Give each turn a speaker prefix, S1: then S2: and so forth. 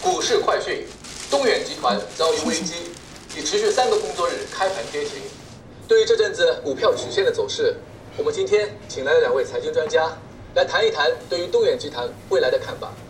S1: 股市快讯：东远集团遭遇危机，已持续3个工作日开盘跌停。对于这阵子股票曲线的走势，我们今天请来了2位财经专家来谈一谈对于东远集团未来的看法。